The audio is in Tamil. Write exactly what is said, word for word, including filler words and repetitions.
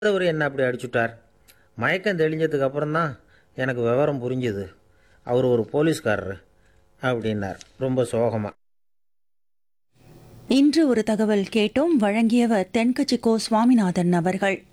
அவர் என்ன அப்படி அடிச்சுட்டார். மயக்கம் தெளிஞ்சதுக்கு அப்புறம்தான் எனக்கு விவரம் புரிஞ்சுது. அவர் ஒரு போலீஸ்காரரு அப்படின்னார் ரொம்ப சோகமாக. இன்று ஒரு தகவல் கேட்டோம். வழங்கியவர் தென்கட்சி கோ சுவாமிநாதன் அவர்கள்.